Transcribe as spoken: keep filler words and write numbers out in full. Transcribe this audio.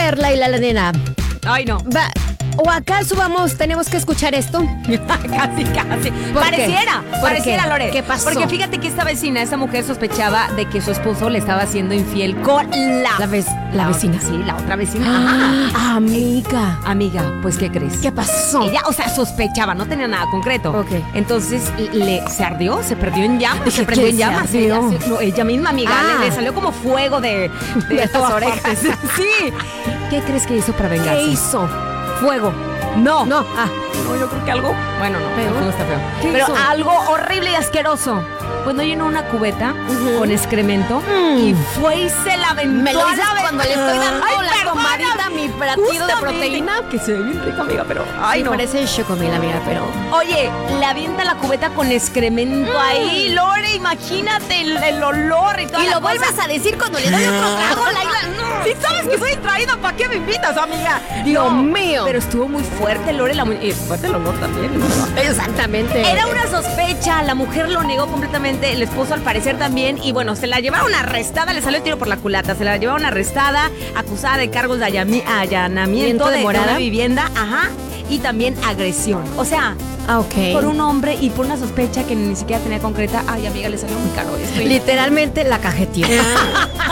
ver, Laila, la nena. Ay, no. Va, ¿o acaso vamos, tenemos que escuchar esto? Casi, casi. ¿Por Pareciera, qué? ¿Por pareciera, qué? Lore. ¿Qué pasó? Porque fíjate que esta vecina, esta mujer sospechaba de que su esposo le estaba haciendo infiel con la... La, vez, la vecina. Sí, la otra vecina. Ah, amiga. Amiga, pues, ¿qué crees? ¿Qué pasó? Ella, o sea, sospechaba, no tenía nada concreto. Ok. Entonces, le, se ardió, se perdió en llamas. Dije, Se prendió en ¿quién se llamas. ardió? Ella, sí, no, ella misma, amiga, Ah. le, le salió como fuego de, de, De estas todas orejas. partes. Sí. ¿Qué crees que hizo para vengarse? ¿Qué hizo? Fuego. No. No, ah. No, yo creo que algo. Bueno, no, ¿Peor? el fuego está feo. ¿Qué Pero hizo? algo horrible y asqueroso. Pues no llenó una cubeta Ujú. con excremento Mm. y fue y se la aventó. Me lo a dices la cuando le estoy dando Ay, la perdóname. tomadita a mi batido de Justamente. proteína. Que se ve bien rico, amiga, pero. Ay, Sí, no. parece chocomil, amiga, pero... Oye, le avienta la cubeta con excremento ahí, Lore, imagínate el, el olor y toda Y la lo cosa. vuelves a decir cuando le doy otro trago, Laila. No. Si sabes que soy distraída, ¿para qué me invitas, amiga? Dios No, mío. Pero estuvo muy fuerte, Lore, la mu- y fuerte el olor también. ¿No? Exactamente. Era una sospecha, la mujer lo negó completamente, el esposo al parecer también, y bueno, se la llevaron arrestada, le salió el tiro por la culata, se la llevaron arrestada, acusada de cargos de allami- allanamiento ¿Miento de de, de morada? una vivienda, ajá, y también agresión. O sea, Ah, ok. por un hombre y por una sospecha que ni siquiera tenía concreta. Ay, amiga, le salió muy caro esto. y- Literalmente la cajeteó.